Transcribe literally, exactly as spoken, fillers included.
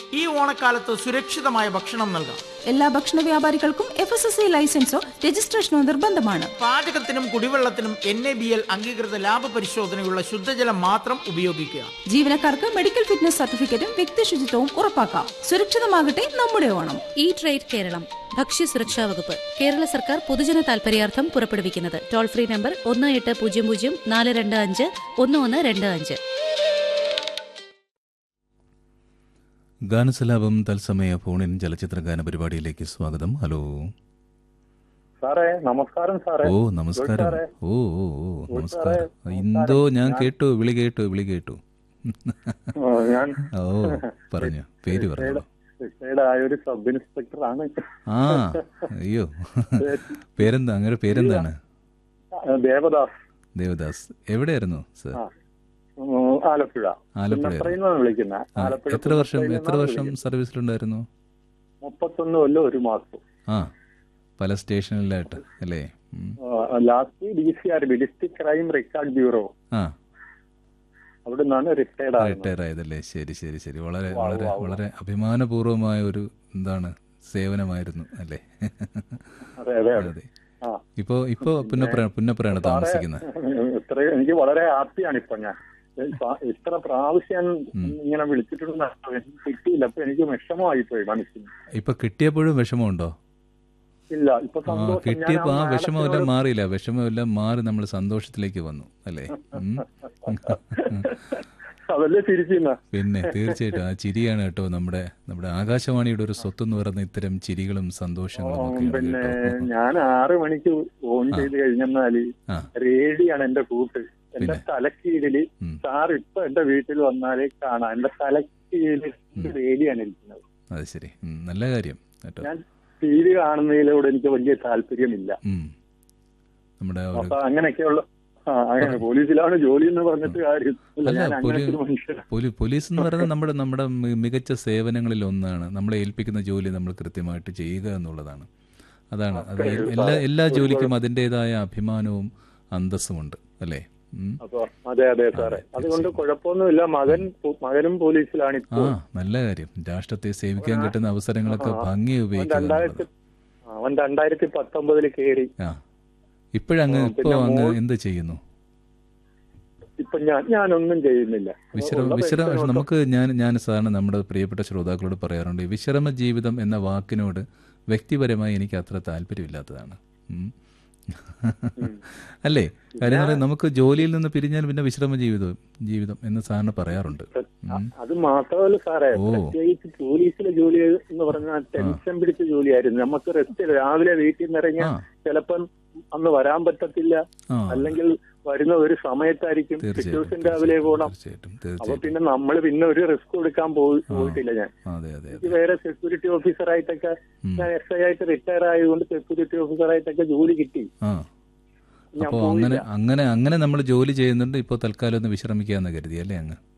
ഈ ഓണക്കാലത്ത് സുരക്ഷിതമായ ഭക്ഷണം നൽകാം. എല്ലാ ഭക്ഷണ വ്യാപാരികൾക്കും എഫ് എസ് എസ് ഐ ലൈസൻസോ രജിസ്ട്രേഷനോ നിർബന്ധമാണ്. പാചകത്തിനും കുടിവെള്ളത്തിനും എൻ എ ബി എൽ അംഗീകൃത ലാഭ പരിശോധനയുള്ള ശുദ്ധജലം മാത്രം ഉപയോഗിക്കുക. ജീവനക്കാർക്ക് മെഡിക്കൽ ഫിറ്റ്നസ് സർട്ടിഫിക്കറ്റും വ്യക്തി ശുചിത്വവും ഉറപ്പാക്കാം. സുരക്ഷിതമാകട്ടെ നമ്മുടെ ഓണം. ഈ ട്രേഡ് കേരളം ഭക്ഷ്യസുരക്ഷാ വകുപ്പ് കേരള സർക്കാർ പൊതുജന താൽപര്യാർത്ഥം പുറപ്പെടുവിക്കുന്നത്. ടോൾ ഫ്രീ നമ്പർ ഒന്ന് എട്ട് പൂജ്യം പൂജ്യം നാല് രണ്ട് അഞ്ച് ഒന്ന് ഒന്ന് രണ്ട് അഞ്ച്. ഗാനസലാപം തത്സമയ ഫോണിൻ ചലച്ചിത്ര ഗാന പരിപാടിയിലേക്ക് സ്വാഗതം. ഹലോ സാറേ, നമസ്കാരം സാറേ. ഓ നമസ്കാരം. ഓ ഓ ഓ നമസ്കാരം. എന്തോ ഞാൻ കേട്ടു, വിളി കേട്ടു വിളി കേട്ടു ഞാൻ ഓ പറഞ്ഞു, പേര് പറഞ്ഞു. റിട്ടയർഡ് ആയ ഒരു സബ് ഇൻസ്പെക്ടർ ആണ്. ആ അയ്യോ, പേരെന്താ? അങ്ങനെ പേരെന്താണ്? ദേവദാസ്. ദേവദാസ്. എവിടെയായിരുന്നു സർ? ആലപ്പുഴ. ആലപ്പുഴ. വിളിക്കുന്നത്. എത്ര വർഷം എത്ര വർഷം സർവീസിലുണ്ടായിരുന്നു? മുപ്പത്തൊന്ന് കൊല്ലം ഒരു മാസം. ആ, പല സ്റ്റേഷനിലായിട്ട് അല്ലേ? Last D C R B, district crime record bureau. ആ, അവിടെ നിന്നാണ് റിട്ടയർഡ് റിട്ടയർ ആയതല്ലേ? ശരി ശരി ശരി. വളരെ വളരെ വളരെ അഭിമാനപൂർവമായ ഒരു എന്താണ് സേവനമായിരുന്നു അല്ലേ? അതെ അതെ അതെ. ഇപ്പോ ഇപ്പോ പുന്നപ്ര പുന്നപ്രയാണ് താമസിക്കുന്നത്. എനിക്ക് വളരെ ഹാപ്പിയാണ് ഇപ്പൊ. ഞാൻ ഇത്ര പ്രാവശ്യം ഇങ്ങനെ വിളിച്ചിട്ടുണ്ട്, കിട്ടിയില്ല. അപ്പൊ എനിക്ക് വിഷമമായി പോയി മനസ്സിന്. ഇപ്പൊ കിട്ടിയപ്പോഴും വിഷമമുണ്ടോ? ഇല്ല, ഇപ്പൊ കിട്ടിയപ്പോ ആ വിഷമമെല്ലാം മാറിയില്ല. വിഷമമെല്ലാം മാറി നമ്മൾ സന്തോഷത്തിലേക്ക് വന്നു അല്ലേ? അതല്ലേ ചിരിക്കുന്ന. പിന്നെ തീർച്ചയായിട്ടും ആ ചിരിയാണ് കേട്ടോ നമ്മുടെ നമ്മുടെ ആകാശവാണിയുടെ ഒരു സ്വത്ത് എന്ന് പറയുന്ന ഇത്തരം ചിരികളും സന്തോഷങ്ങളും ഒക്കെ. പിന്നെ ഞാൻ ആറ് മണിക്ക് ഓൺ ചെയ്ത് കഴിഞ്ഞാല് റേഡിയാണ് എന്റെ കൂട്ട്. എന്റെ തലക്കീഴില് സാർ ഇപ്പൊ എന്റെ വീട്ടിൽ വന്നാലേ കാണാം. എന്റെ തലക്കീഴില് റേഡിയാണ് ഇരിക്കുന്നത്. അത് ശരി, നല്ല കാര്യം കേട്ടോ. ഞാൻ ടി വി കാണുന്നതിലൂടെ എനിക്ക് വലിയ താല്പര്യമില്ല. നമ്മുടെ അപ്പൊ അങ്ങനെയൊക്കെയുള്ള പോലീസിലാണ് ജോലി എന്ന് പറഞ്ഞിട്ട് കാര്യം. പോലീസ് എന്ന് പറയുന്നത് നമ്മുടെ നമ്മുടെ മികച്ച സേവനങ്ങളിൽ ഒന്നാണ്. നമ്മളെ ഏൽപ്പിക്കുന്ന ജോലി നമ്മൾ കൃത്യമായിട്ട് ചെയ്യുക എന്നുള്ളതാണ്. അതാണ് അത്. എല്ലാ എല്ലാ ജോലിക്കും അതിൻ്റെതായ അഭിമാനവും അന്തസ്സുമുണ്ട് അല്ലേ? അതെ അതെ സാറേ, അതുകൊണ്ട് കുഴപ്പമൊന്നുമില്ല. മകൻ മകനും പോലീസിലാണ്. ആ, നല്ല കാര്യം. രാഷ്ട്രത്തെ സേവിക്കാൻ കിട്ടുന്ന അവസരങ്ങളൊക്കെ ഭംഗി ഉപയോഗിക്കുക. അവൻ രണ്ടായിരത്തി പത്തൊമ്പതില് കയറി. ആ, ഇപ്പോഴങ്ങ് ഇപ്പൊ അങ്ങ് എന്ത് ചെയ്യുന്നു? ഇപ്പൊ ഞാൻ ഞാനൊന്നും ചെയ്യുന്നില്ല. വിശ്രമ വിശ്രമ നമുക്ക് ഞാൻ ഞാൻ സാധാരണ നമ്മുടെ പ്രിയപ്പെട്ട ശ്രോതാക്കളോട് പറയാറുണ്ട്, വിശ്രമ ജീവിതം എന്ന വാക്കിനോട് വ്യക്തിപരമായി എനിക്ക് അത്ര താല്പര്യമില്ലാത്തതാണ്. അല്ലേ? കാര്യം നമുക്ക് ജോലിയിൽ നിന്ന് പിരിഞ്ഞാൽ പിന്നെ വിശ്രമ ജീവിതം ജീവിതം എന്ന് സാറിന് പറയാറുണ്ട്. അത് മാത്രമല്ല സാറേ, പ്രത്യേകിച്ച് പോലീസിലെ ജോലി എന്ന് പറഞ്ഞാൽ ടെൻഷൻ പിടിച്ച ജോലിയായിരുന്നു. നമുക്ക് റെസ്റ്റ്. രാവിലെ വീട്ടിൽ നിന്ന് ഇറങ്ങിയാൽ ചിലപ്പം അന്ന് വരാൻ പറ്റത്തില്ല, അല്ലെങ്കിൽ വരുന്ന ഒരു സമയത്തായിരിക്കും. സിറ്റുവേഷൻ രാവിലെ പോകണം. അപ്പൊ പിന്നെ നമ്മൾ പിന്നെ ഒരു റിസ്ക് എടുക്കാൻ പോയിട്ടില്ല. ഞാൻ എനിക്ക് വേറെ സെക്യൂരിറ്റി ഓഫീസറായിട്ടൊക്കെ, ഞാൻ എസ് ഐ ആയിട്ട് റിട്ടയർ ആയതുകൊണ്ട് സെക്യൂരിറ്റി ഓഫീസറായിട്ടൊക്കെ ജോലി കിട്ടി. അങ്ങനെ അങ്ങനെ അങ്ങനെ നമ്മൾ ജോലി ചെയ്യുന്നുണ്ട്. ഇപ്പൊ തൽക്കാലം ഒന്ന് വിശ്രമിക്കാന്ന് കരുതി അല്ലേ അങ്ങ്?